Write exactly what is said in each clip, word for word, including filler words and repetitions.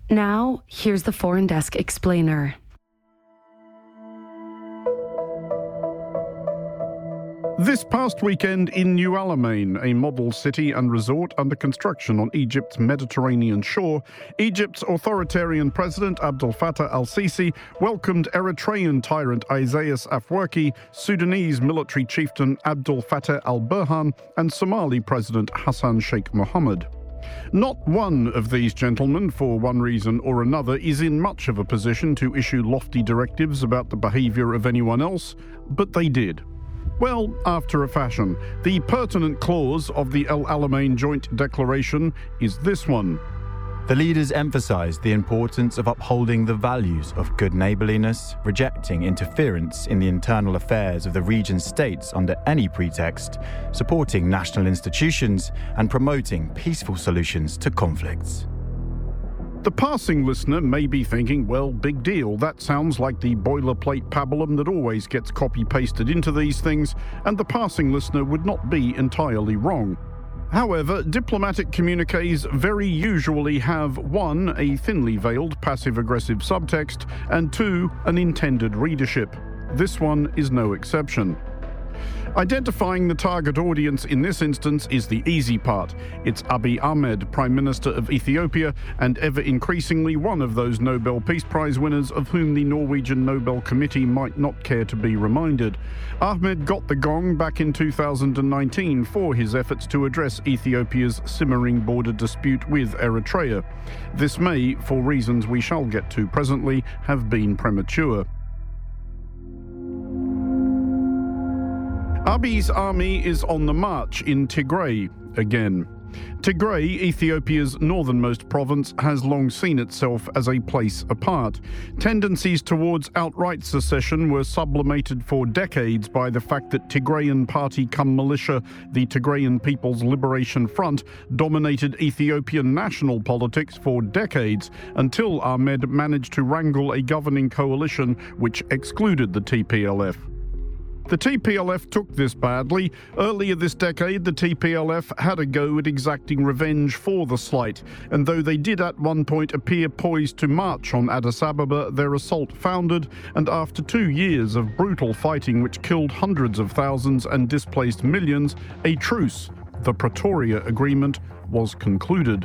Now, here's the Foreign Desk explainer. This past weekend in New Alamein, a model city and resort under construction on Egypt's Mediterranean shore, Egypt's authoritarian president Abdel Fattah al-Sisi welcomed Eritrean tyrant Isaias Afwerki, Sudanese military chieftain Abdel Fattah al-Burhan, and Somali president Hassan Sheikh Mohammed. Not one of these gentlemen, for one reason or another, is in much of a position to issue lofty directives about the behaviour of anyone else, but they did. Well, after a fashion. The pertinent clause of the El Alamein Joint Declaration is this one. The leaders emphasised the importance of upholding the values of good neighbourliness, rejecting interference in the internal affairs of the region's states under any pretext, supporting national institutions, and promoting peaceful solutions to conflicts. The passing listener may be thinking, well, big deal. That sounds like the boilerplate pabulum that always gets copy-pasted into these things, and the passing listener would not be entirely wrong. However, diplomatic communiques very usually have one, a thinly veiled passive-aggressive subtext, and two, an intended readership. This one is no exception. Identifying the target audience in this instance is the easy part. It's Abiy Ahmed, Prime Minister of Ethiopia, and ever increasingly one of those Nobel Peace Prize winners of whom the Norwegian Nobel Committee might not care to be reminded. Ahmed got the gong back in two thousand nineteen for his efforts to address Ethiopia's simmering border dispute with Eritrea. This may, for reasons we shall get to presently, have been premature. Abiy's army is on the march in Tigray again. Tigray, Ethiopia's northernmost province, has long seen itself as a place apart. Tendencies towards outright secession were sublimated for decades by the fact that Tigrayan party cum militia, the Tigrayan People's Liberation Front, dominated Ethiopian national politics for decades, until Ahmed managed to wrangle a governing coalition which excluded the T P L F. The T P L F took this badly. Earlier this decade, the T P L F had a go at exacting revenge for the slight, and though they did at one point appear poised to march on Addis Ababa, their assault foundered, and after two years of brutal fighting which killed hundreds of thousands and displaced millions, a truce, the Pretoria Agreement, was concluded.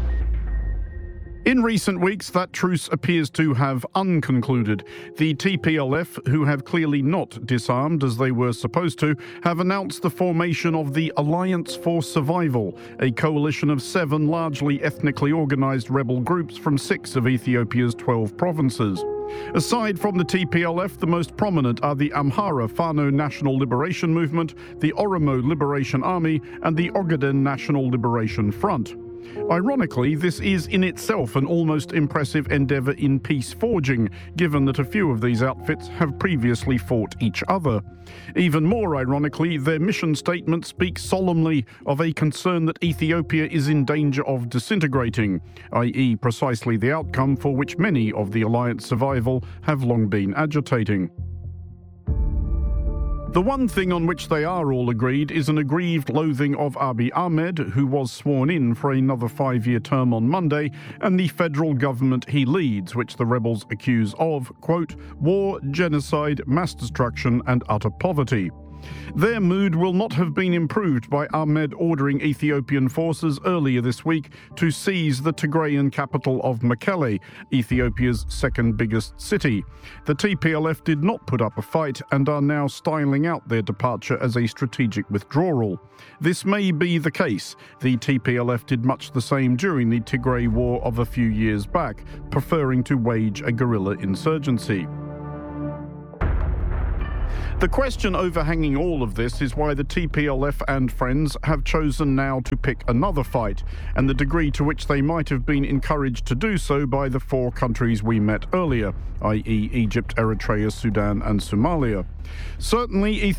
In recent weeks, that truce appears to have unconcluded. The T P L F, who have clearly not disarmed as they were supposed to, have announced the formation of the Alliance for Survival, a coalition of seven largely ethnically organised rebel groups from six of Ethiopia's twelve provinces. Aside from the T P L F, the most prominent are the Amhara Fano National Liberation Movement, the Oromo Liberation Army, and the Ogaden National Liberation Front. Ironically, this is in itself an almost impressive endeavour in peace forging, given that a few of these outfits have previously fought each other. Even more ironically, their mission statement speaks solemnly of a concern that Ethiopia is in danger of disintegrating, that is precisely the outcome for which many of the Alliance Survival have long been agitating. The one thing on which they are all agreed is an aggrieved loathing of Abiy Ahmed, who was sworn in for another five-year term on Monday, and the federal government he leads, which the rebels accuse of, quote, war, genocide, mass destruction, and utter poverty. Their mood will not have been improved by Ahmed ordering Ethiopian forces earlier this week to seize the Tigrayan capital of Mekelle, Ethiopia's second biggest city. The T P L F did not put up a fight and are now styling out their departure as a strategic withdrawal. This may be the case. The T P L F did much the same during the Tigray War of a few years back, preferring to wage a guerrilla insurgency. The question overhanging all of this is why the T P L F and friends have chosen now to pick another fight, and the degree to which they might have been encouraged to do so by the four countries we met earlier, that is Egypt, Eritrea, Sudan and Somalia. Certainly,